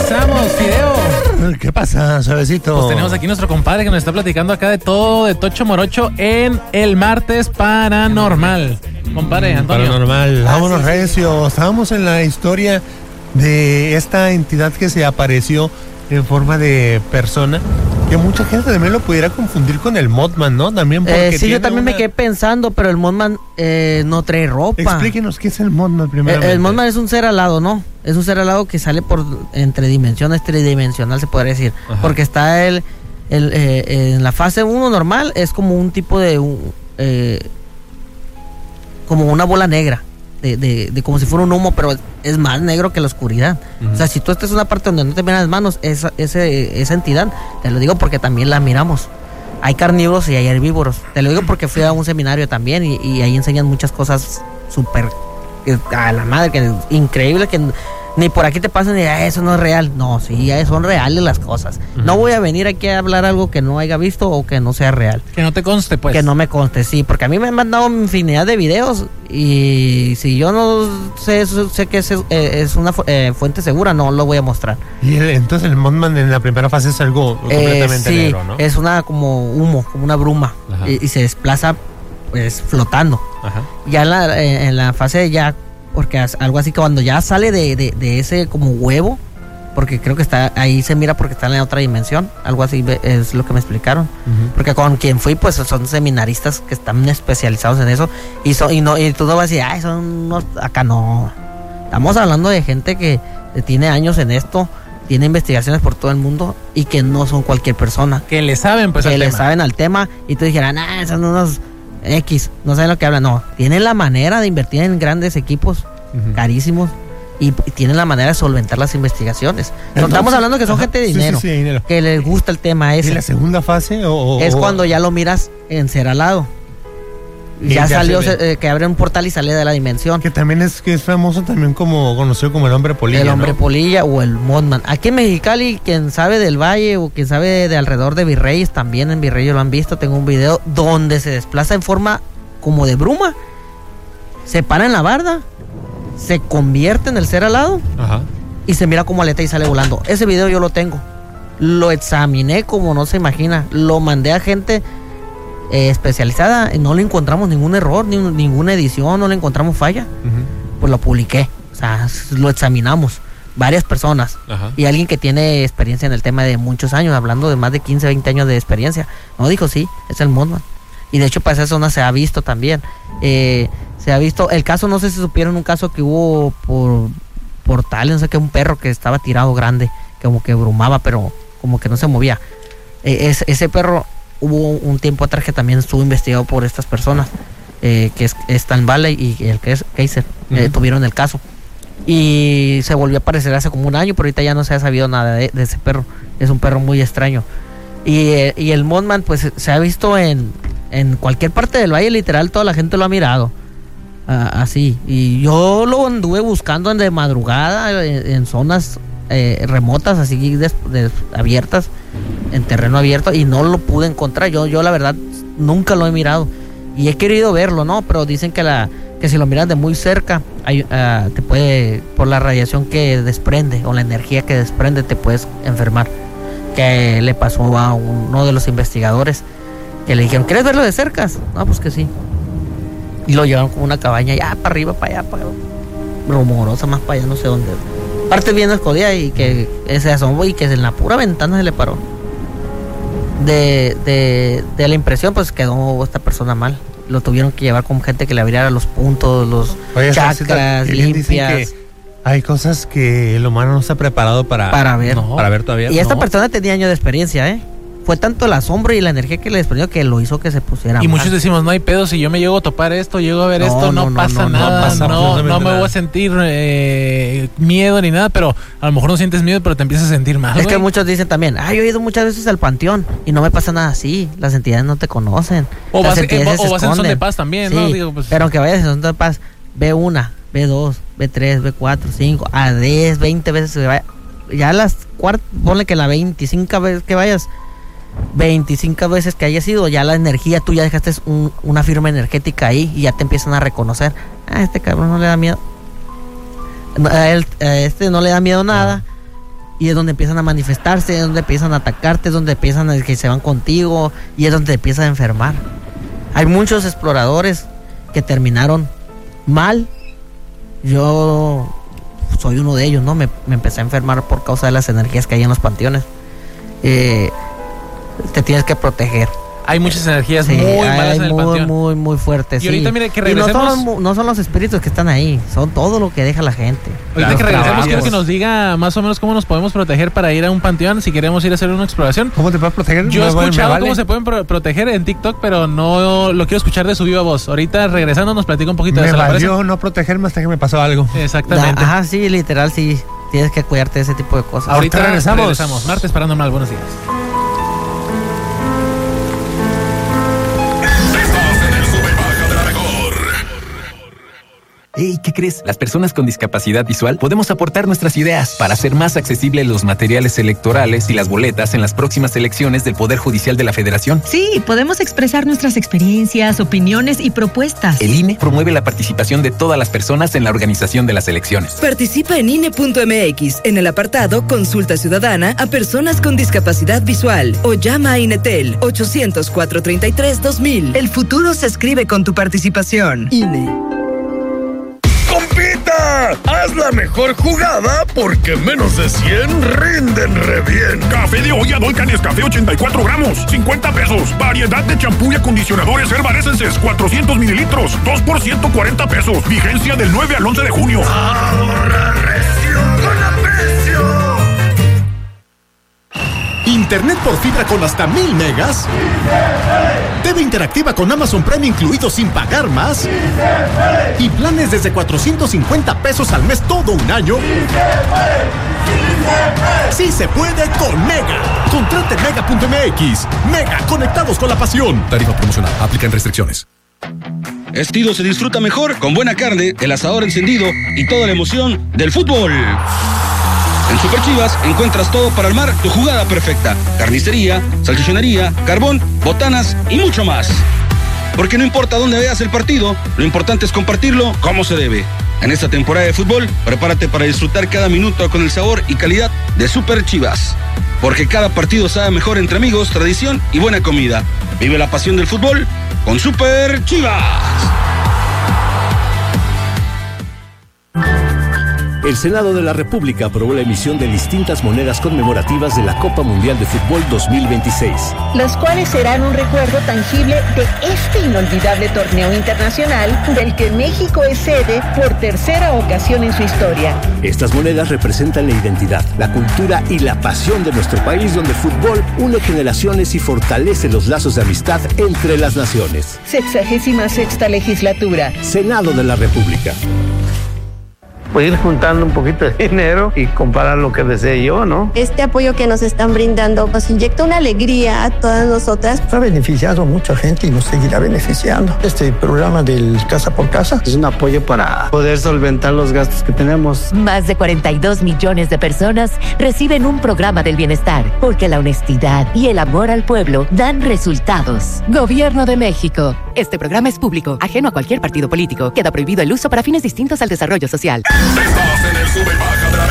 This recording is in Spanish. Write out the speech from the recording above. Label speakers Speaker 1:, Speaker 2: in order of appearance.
Speaker 1: estamos, Fideo.
Speaker 2: ¿Qué pasa, suavecito?
Speaker 1: Pues tenemos aquí nuestro compadre que nos está platicando acá de todo, de Tocho Morocho en el martes paranormal. Compadre, Antonio.
Speaker 2: Paranormal, vámonos recio. Estábamos en la historia de esta entidad que se apareció en forma de persona, que mucha gente también lo pudiera confundir con el Mothman, ¿no? También porque
Speaker 3: sí, yo también me quedé pensando, pero el Mothman no trae ropa.
Speaker 2: Explíquenos qué es el Mothman primero.
Speaker 3: El Mothman es un ser alado, ¿no? Es un ser alado que sale por entre dimensiones, tridimensional se podría decir. Ajá. Porque está en la fase 1 normal, es como un tipo de como una bola negra. De como si fuera un humo, pero es más negro que la oscuridad. Uh-huh. O sea, si tú estás en una parte donde no te miran las manos, esa entidad, te lo digo porque también la miramos. Hay carnívoros y hay herbívoros. Te lo digo porque fui a un seminario también y ahí enseñan muchas cosas súper a la madre, que increíble, que ni por aquí te pasan y eso no es real. No, sí, son reales las cosas. Uh-huh. No voy a venir aquí a hablar algo que no haya visto o que no sea real.
Speaker 1: Que no te conste, pues.
Speaker 3: Que no me conste, sí, porque a mí me han mandado infinidad de videos y si yo no sé que es una fuente segura, no lo voy a mostrar.
Speaker 2: Y entonces el Mothman en la primera fase es algo completamente negro, ¿no?
Speaker 3: Es una como humo, como una bruma, y se desplaza pues flotando. Ajá. Ya en la fase ya, porque algo así que cuando ya sale de ese como huevo, porque creo que está ahí, se mira porque está en la otra dimensión, algo así es lo que me explicaron. Uh-huh. Porque con quien fui pues son seminaristas que están especializados en eso y tú no vas a decir, son unos, acá no. Estamos hablando de gente que tiene años en esto, tiene investigaciones por todo el mundo y que no son cualquier persona.
Speaker 1: Que le saben pues
Speaker 3: que le saben al tema y tú dijeras, son unos X, no saben lo que hablan. No, tienen la manera de invertir en grandes equipos, uh-huh, carísimos, y tienen la manera de solventar las investigaciones. Entonces, estamos hablando que son gente de dinero, sí, dinero, que les gusta el tema ese.
Speaker 2: ¿Y la segunda fase?
Speaker 3: Es cuando ya lo miras en ser alado. Ya salió, que abre un portal y sale de la dimensión.
Speaker 2: Que también es famoso también conocido como el hombre polilla.
Speaker 3: El hombre, ¿no? Polilla o el Mothman. Aquí en Mexicali, quien sabe del Valle o quien sabe de alrededor de Virreyes, también en Virreyes lo han visto. Tengo un video donde se desplaza en forma como de bruma, se para en la barda, se convierte en el ser alado. Ajá. Y se mira como aleta y sale volando. Ese video yo lo tengo. Lo examiné como no se imagina. Lo mandé a gente especializada y no le encontramos ningún error, ninguna edición, no le encontramos falla. Uh-huh. Pues lo publiqué, o sea, lo examinamos varias personas. Ajá. Y alguien que tiene experiencia en el tema de muchos años, hablando de más de 15, 20 años de experiencia, no dijo sí, es el Mothman. Y de hecho para esa zona se ha visto también, se ha visto el caso, no sé si supieron un caso que hubo por tal, no sé qué, un perro que estaba tirado grande, como que brumaba pero como que no se movía. Ese perro hubo un tiempo atrás que también estuvo investigado por estas personas, que es Stan Valley y el que es Kaiser, uh-huh, tuvieron el caso y se volvió a aparecer hace como un año, pero ahorita ya no se ha sabido nada de ese perro. Es un perro muy extraño y el Mothman pues se ha visto en cualquier parte del valle, literal toda la gente lo ha mirado así, y yo lo anduve buscando de madrugada en zonas remotas, así abiertas, en terreno abierto, y no lo pude encontrar. Yo la verdad nunca lo he mirado y he querido verlo, ¿no? Pero dicen que si lo miras de muy cerca te puede, por la radiación que desprende o la energía que desprende, te puedes enfermar. Que le pasó a uno de los investigadores, que le dijeron, ¿quieres verlo de cerca? No, pues que sí. Y lo llevaron como una cabaña ya para arriba, para allá, rumorosa, más para allá, no sé dónde. Parte bien escondida y que se asomó y que en la pura ventana se le paró. De la impresión, pues quedó esta persona mal. Lo tuvieron que llevar con gente que le abriera los puntos, los chakras limpias.
Speaker 2: Hay cosas que el humano no está preparado para ver. No, para ver todavía.
Speaker 3: Y esta persona tenía años de experiencia, Fue tanto el asombro y la energía que le desprendió que lo hizo que se pusiera
Speaker 1: y
Speaker 3: mal.
Speaker 1: Muchos decimos, no hay pedo, si yo me llego a topar esto, llego a ver esto, no pasa nada, no me voy a sentir miedo ni nada, pero a lo mejor no sientes miedo, pero te empiezas a sentir mal.
Speaker 3: Es que muchos dicen también, yo he ido muchas veces al panteón y no me pasa nada así, las entidades no te conocen.
Speaker 1: O vas en son de paz también, sí, ¿no? Digo, pues,
Speaker 3: pero aunque vayas en son de paz, ve una, ve dos, ve tres, ve cuatro, 5, a 10, 20 veces que vaya. Ya las ponle que la 25 veces que vayas, 25 veces que hayas ido, ya la energía, tú ya dejaste una firma energética ahí y ya te empiezan a reconocer. Este cabrón no le da miedo. A este no le da miedo nada. y es donde empiezan a manifestarse, es donde empiezan a atacarte, es donde empiezan a que se van contigo y es donde te empiezas a enfermar. Hay muchos exploradores que terminaron mal. Yo soy uno de ellos, ¿no? Me empecé a enfermar por causa de las energías que hay en los panteones. Te tienes que proteger.
Speaker 1: Hay muchas energías muy malas en el panteón.
Speaker 3: Muy fuertes.
Speaker 1: Y ahorita, mire, que regresemos.
Speaker 3: Y no son los espíritus que están ahí, son todo lo que deja la gente.
Speaker 1: Ahorita que regresemos, quiero que nos diga más o menos cómo nos podemos proteger para ir a un panteón si queremos ir a hacer una exploración.
Speaker 2: ¿Cómo te puedes proteger?
Speaker 1: Yo he escuchado cómo se pueden proteger en TikTok, pero no lo quiero escuchar de su viva voz. Ahorita regresando nos platica un poquito de eso.
Speaker 2: Me valió no protegerme hasta que me pasó algo.
Speaker 1: Exactamente.
Speaker 3: Ajá, sí, literal, sí. Tienes que cuidarte de ese tipo de cosas.
Speaker 1: Ahorita regresamos. Martes Paranormal, buenos días.
Speaker 4: Hey, ¿qué crees? Las personas con discapacidad visual podemos aportar nuestras ideas para hacer más accesibles los materiales electorales y las boletas en las próximas elecciones del Poder Judicial de la Federación.
Speaker 5: Sí, podemos expresar nuestras experiencias, opiniones y propuestas.
Speaker 4: El INE promueve la participación de todas las personas en la organización de las elecciones.
Speaker 6: Participa en INE.mx en el apartado Consulta Ciudadana a personas con discapacidad visual o llama a INETEL 800-433-2000. El futuro se escribe con tu participación. INE.
Speaker 7: ¡Compita! Haz la mejor jugada porque menos de 100 rinden re bien.
Speaker 8: Café de olla Dolca Nescafé 84 gramos, 50 pesos. Variedad de champú y acondicionadores Herbal Essences, 400 mililitros, 2 por 140 pesos. Vigencia del 9 al 11 de junio.
Speaker 7: ¡Ahorra recio con aprecio!
Speaker 9: Internet por fibra con hasta 1000 megas. TV interactiva con Amazon Prime incluido sin pagar más. Y planes desde 450 pesos al mes todo un año. Sí se puede con Mega. Contrate Mega.mx. Mega, conectados con la pasión.
Speaker 10: Tarifa promocional. Aplican restricciones.
Speaker 11: Estido se disfruta mejor con buena carne, el asador encendido y toda la emoción del fútbol. En Super Chivas encuentras todo para armar tu jugada perfecta. Carnicería, salchichonería, carbón, botanas y mucho más. Porque no importa dónde veas el partido, lo importante es compartirlo como se debe. En esta temporada de fútbol, prepárate para disfrutar cada minuto con el sabor y calidad de Super Chivas. Porque cada partido sabe mejor entre amigos, tradición y buena comida. Vive la pasión del fútbol con Super Chivas.
Speaker 12: El Senado de la República aprobó la emisión de distintas monedas conmemorativas de la Copa Mundial de Fútbol 2026.
Speaker 13: Las cuales serán un recuerdo tangible de este inolvidable torneo internacional del que México es sede por tercera ocasión en su historia.
Speaker 12: Estas monedas representan la identidad, la cultura y la pasión de nuestro país, donde el fútbol une generaciones y fortalece los lazos de amistad entre las naciones.
Speaker 13: 66ª legislatura.
Speaker 12: Senado de la República.
Speaker 14: Pues ir juntando un poquito de dinero y comprar lo que desee yo, ¿no?
Speaker 15: Este apoyo que nos están brindando nos inyecta una alegría a todas nosotras.
Speaker 16: Ha beneficiado a mucha gente y nos seguirá beneficiando. Este programa del Casa por Casa
Speaker 14: es un apoyo para poder solventar los gastos que tenemos.
Speaker 17: Más de 42 millones de personas reciben un programa del bienestar, porque la honestidad y el amor al pueblo dan resultados. Gobierno de México. Este programa es público, ajeno a cualquier partido político. Queda prohibido el uso para fines distintos al desarrollo social.
Speaker 7: Estás en el Sube y Baja de la